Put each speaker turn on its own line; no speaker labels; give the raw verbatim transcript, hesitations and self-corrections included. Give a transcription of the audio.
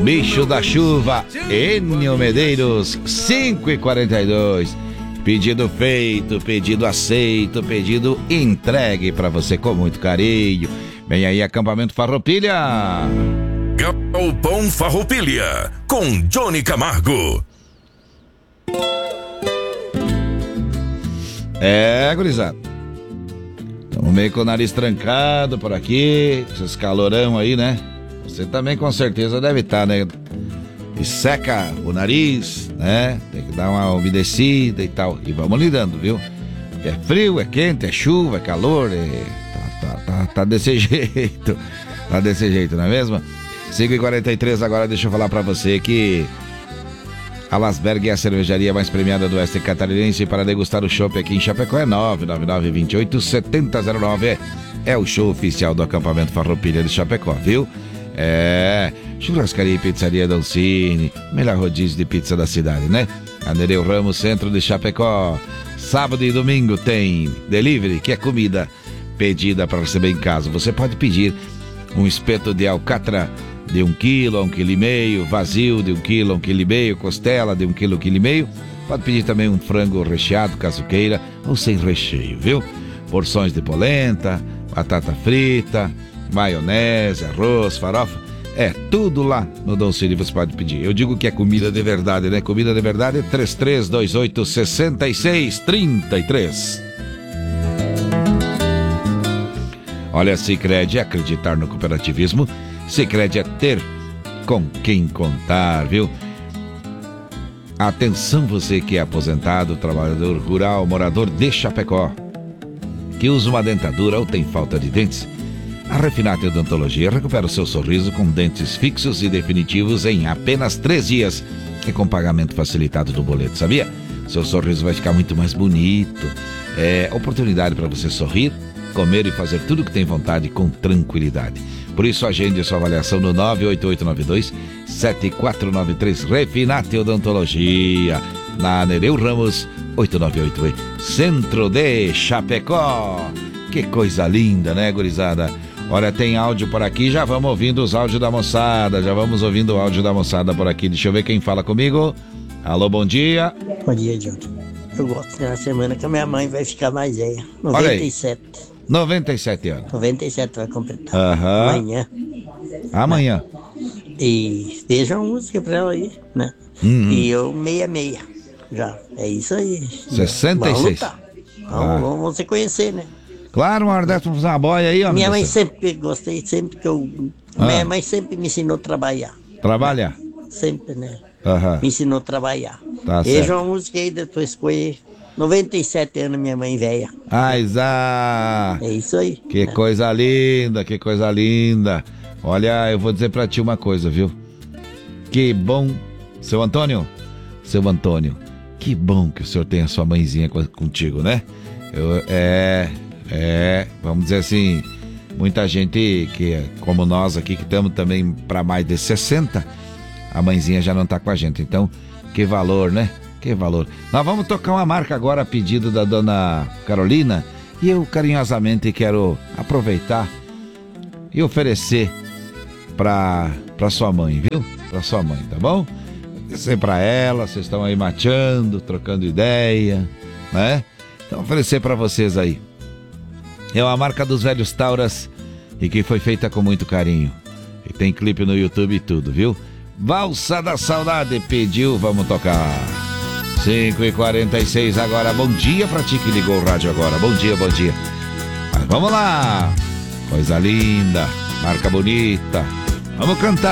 Bicho da Chuva, Enio Medeiros, cinco e quarenta e dois. Pedido feito, pedido aceito, pedido entregue pra você com muito carinho. Vem aí, Acampamento Farroupilha.
Galpão Farroupilha, com Johnny Camargo.
É, gurizada. Estamos meio com o nariz trancado por aqui, esses calorão aí, né? Você também com certeza deve estar, né? E seca o nariz, né? Tem que dar uma umedecida e tal. E vamos lidando, viu? É frio, é quente, é chuva, é calor, é... Tá, tá, tá, tá desse jeito. Tá desse jeito, não é mesmo? cinco e quarenta e três agora, deixa eu falar pra você que a Lasberg é a cervejaria mais premiada do oeste catarinense. Para degustar o chopp aqui em Chapecó é nove nove nove, dois oito, sete zero zero nove. É, é o show oficial do Acampamento Farroupilha de Chapecó, viu? É, churrascaria e pizzaria Doncini, melhor rodízio de pizza da cidade, né? A Nereu Ramos, centro de Chapecó. Sábado e domingo tem delivery, que é comida pedida para receber em casa. Você pode pedir um espeto de alcatra de um quilo a um quilo e meio, vazio de um quilo a um quilo e meio, costela de um quilo, um quilo e meio. Pode pedir também um frango recheado, caso queira, ou sem recheio, viu? Porções de polenta, batata frita, maionese, arroz, farofa, é tudo lá no Doncini você pode pedir. Eu digo que é comida de verdade, né? Comida de verdade é três três dois oito, seis seis três três. Olha, Sicredi é acreditar no cooperativismo. Sicredi é ter com quem contar, viu? Atenção, você que é aposentado, trabalhador rural, morador de Chapecó, que usa uma dentadura ou tem falta de dentes. A Refinate Odontologia recupera o seu sorriso com dentes fixos e definitivos em apenas três dias e com pagamento facilitado do boleto, sabia? Seu sorriso vai ficar muito mais bonito. É oportunidade para você sorrir, comer e fazer tudo o que tem vontade com tranquilidade. Por isso, agende sua avaliação no nove oito oito nove dois, sete quatro nove três. Refinate Odontologia, na Nereu Ramos, oito nove oito, centro de Chapecó. Que coisa linda, né, gurizada? Olha, tem áudio por aqui, já vamos ouvindo os áudios da moçada, já vamos ouvindo o áudio da moçada por aqui. Deixa eu ver quem fala comigo. Alô, bom dia.
Bom dia, John. Eu gosto da semana que a minha mãe vai ficar mais velha. noventa e sete.
noventa e sete anos.
noventa e sete vai completar.
Aham.
Amanhã.
Amanhã.
E veja uma música pra ela aí, né?
Uhum.
E eu meia meia. Já. É isso aí.
sessenta e seis.
Vamos lutar. Vamos, ah. vamos se conhecer, né?
Claro, uma hora dessa pra fazer uma boia aí, ó.
Minha mãe sempre gostei, sempre que eu. Ah. Minha mãe sempre me ensinou a trabalhar.
Trabalhar?
Sempre, né?
Aham.
Me ensinou a trabalhar.
Tá
veja
certo.
uma música aí, depois escolher. noventa e sete anos, minha mãe velha.
Ah, Isa.
É isso aí.
Que
né?
coisa linda, que coisa linda. Olha, eu vou dizer pra ti uma coisa, viu? Que bom, seu Antônio, seu Antônio, que bom que o senhor tem a sua mãezinha contigo, né? Eu, é, é, vamos dizer assim, muita gente que, como nós aqui, que estamos também para mais de sessenta, a mãezinha já não tá com a gente. Então, que valor, né? Que valor. Nós vamos tocar uma marca agora a pedido da dona Carolina, e eu carinhosamente quero aproveitar e oferecer para para sua mãe, viu? Para sua mãe, tá bom? Oferecer para ela, vocês estão aí mateando, trocando ideia, né? Então oferecer para vocês aí. É uma marca dos velhos Tauras e que foi feita com muito carinho. E tem clipe no YouTube e tudo, viu? Valsa da Saudade pediu, vamos tocar. cinco e quarenta e seis agora, bom dia pra ti que ligou o rádio agora, bom dia, bom dia. Mas vamos lá, coisa linda, marca bonita, vamos cantar.